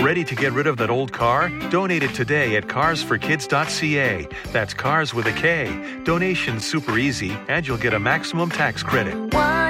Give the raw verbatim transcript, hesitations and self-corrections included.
Ready to get rid of that old car? Donate it today at cars for kids dot c a. That's cars with a K. Donation's super easy, and you'll get a maximum tax credit.